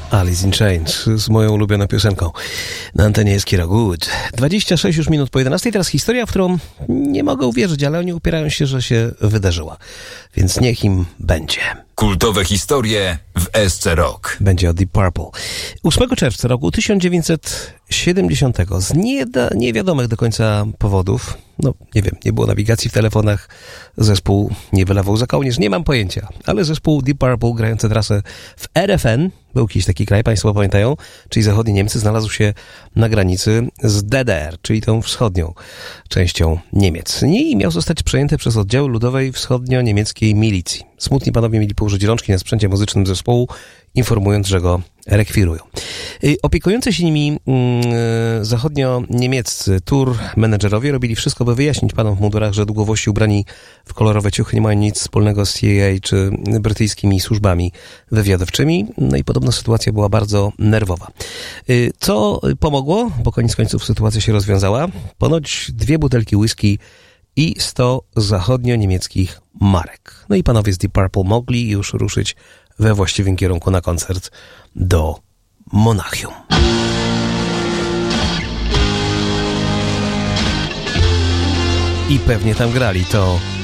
Alice in Chains z moją ulubioną piosenką. Na antenie jest Kira Good. 26 już minut po 11. Teraz historia, w którą nie mogę uwierzyć, ale oni upierają się, że się wydarzyła. Więc niech im będzie. Kultowe historie w SC Rock. Będzie o Deep Purple. 8 czerwca roku 1970 z niewiadomych do końca powodów, no nie wiem, nie było nawigacji w telefonach, zespół nie wylewał za kołnierz, nie mam pojęcia, ale zespół Deep Purple grający trasę w RFN, był jakiś taki kraj, państwo pamiętają, czyli zachodnie Niemcy, znalazł się na granicy z DDR, czyli tą wschodnią częścią Niemiec. I miał zostać przejęty przez oddziały ludowej wschodnio-niemieckiej milicji. Smutni panowie mieli położyć rączki na sprzęcie muzycznym zespołu, informując, że go rekwirują. Opiekujący się nimi zachodnio-niemieccy tour menedżerowie robili wszystko, by wyjaśnić panom w mundurach, że długowości ubrani w kolorowe ciuchy nie mają nic wspólnego z CIA czy brytyjskimi służbami wywiadowczymi. No i podobna sytuacja była bardzo nerwowa. Co pomogło? Bo koniec końców sytuacja się rozwiązała. Ponoć 2 butelki whisky i 100 zachodnio-niemieckich marek. No i panowie z Deep Purple mogli już ruszyć we właściwym kierunku na koncert do Monachium. I pewnie tam grali. To